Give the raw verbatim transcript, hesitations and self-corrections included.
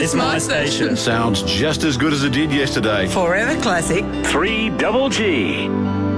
It's my station. Sounds just as good as it did yesterday. Forever classic. three double G.